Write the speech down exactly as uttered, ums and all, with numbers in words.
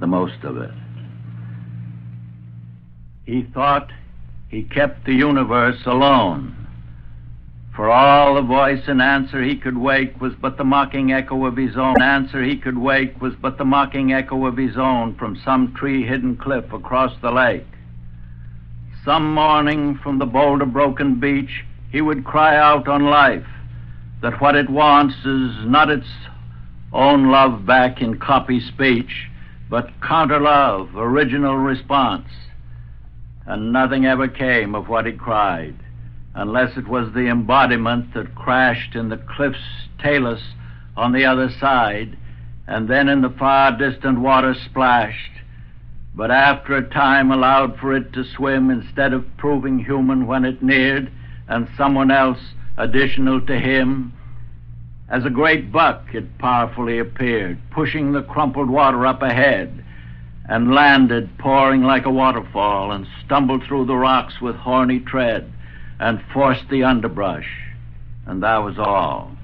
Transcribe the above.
the most of it. He thought he kept the universe alone, for all the voice and answer he could wake was but the mocking echo of his own. Answer he could wake was but the mocking echo of his own from some tree-hidden cliff across the lake. Some morning from the boulder-broken beach he would cry out on life that what it wants is not its own love back in copy speech, but counter-love, original response. And nothing ever came of what he cried, unless it was the embodiment that crashed in the cliff's talus on the other side, and then in the far distant water splashed, but after a time allowed for it to swim instead of proving human when it neared, and someone else additional to him. As a great buck it powerfully appeared, pushing the crumpled water up ahead, and landed pouring like a waterfall, and stumbled through the rocks with horny tread, and forced the underbrush, and that was all.